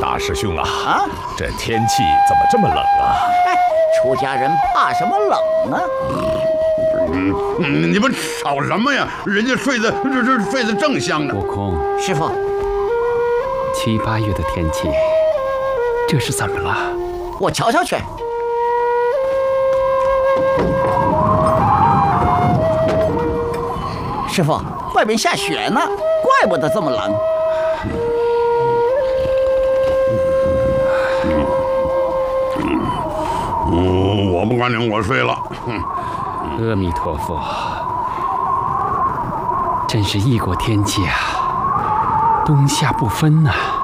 大师兄啊， 啊， 这天气怎么这么冷啊？ 哎，出家人怕什么冷啊？ 你们吵什么呀？人家睡得正香呢。 悟空， 师傅， 7、8月的天气，这是怎么了？ 我瞧瞧去。师傅，外面下雪呢，怪不得这么冷。 我不管你，我睡了。 阿弥陀佛，真是异国天气啊，冬夏不分呐。